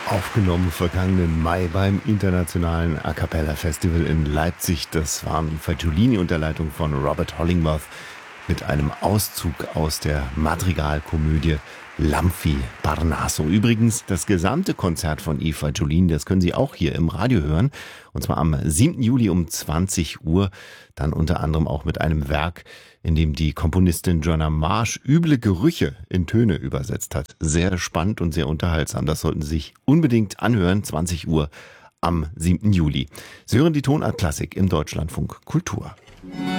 Aufgenommen vergangenen Mai beim Internationalen A Cappella Festival in Leipzig. Das waren die Fagiolini unter Leitung von Robert Hollingworth mit einem Auszug aus der Madrigalkomödie L'Amphi Parnaso. Übrigens, das gesamte Konzert von I Fagiolini, das können Sie auch hier im Radio hören. Und zwar am 7. Juli um 20 Uhr. Dann unter anderem auch mit einem Werk, in dem die Komponistin Joanna Marsh üble Gerüche in Töne übersetzt hat. Sehr spannend und sehr unterhaltsam. Das sollten Sie sich unbedingt anhören. 20 Uhr am 7. Juli. Sie hören die Tonart Klassik im Deutschlandfunk Kultur.